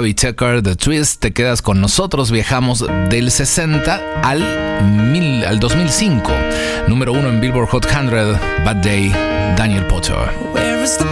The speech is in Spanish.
Chubby Checker, The Twist. Te quedas con nosotros, viajamos del 60 al 2005. Número 1 en Billboard Hot 100, Bad Day, Daniel Powter.